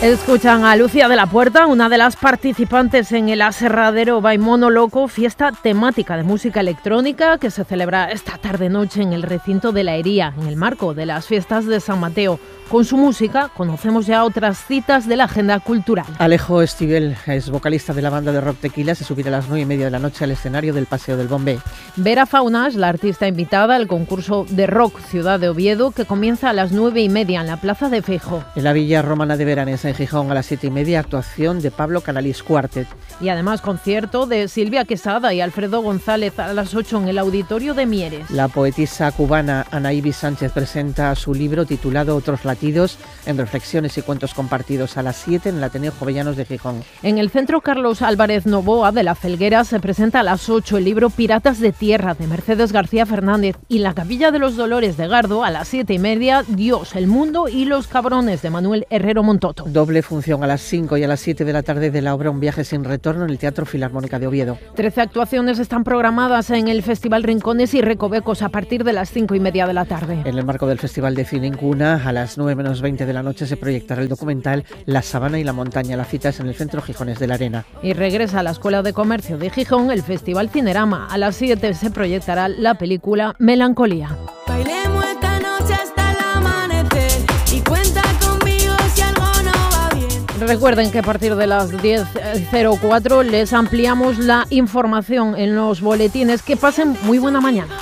Escuchan a Lucía de la Puerta, una de las participantes en el Aserradero by Mono Loco, fiesta temática de música electrónica que se celebra esta tarde-noche en el recinto de la Hería, en el marco de las fiestas de San Mateo. Con su música conocemos ya otras citas de la agenda cultural. Alejo Estivel es vocalista de la banda de rock Tequila, se subirá a las 9:30 de la noche al escenario del Paseo del Bombé. Vera Faunas, la artista invitada al concurso de rock Ciudad de Oviedo, que comienza a las 9:30 en la Plaza de Feijóo. En la Villa Romana de Veranes, en Gijón, a las 7:30, actuación de Pablo Canalis Quartet. Y además concierto de Silvia Quesada y Alfredo González a las 8 en el Auditorio de Mieres. La poetisa cubana Ana Ibis Sánchez presenta su libro titulado Otros latidos, en reflexiones y cuentos compartidos, a las 7 en el Ateneo Jovellanos de Gijón. En el Centro Carlos Álvarez Novoa de La Felguera se presenta a las 8 el libro Piratas de Tierra de Mercedes García Fernández, y en la Capilla de los Dolores de Gardo a las 7:30 Dios, el mundo y los cabrones de Manuel Herrero Montoto. Doble función a las 5 y a las 7 de la tarde de la obra Un viaje sin retorno en el Teatro Filarmónica de Oviedo. 13 actuaciones están programadas en el Festival Rincones y Recovecos a partir de las 5:30 de la tarde. En el marco del Festival de Cine en Cuna, a las 9:20 de la noche se proyectará el documental La sabana y la montaña. La cita es en el Centro Gijones de la Arena. Y regresa a la Escuela de Comercio de Gijón el Festival Cinerama. A las 7 se proyectará la película Melancolía. Bailemos esta noche hasta el amanecer y cuenta conmigo si algo no va bien. Recuerden que a partir de las 10:04 les ampliamos la información en los boletines. Que pasen muy buena mañana.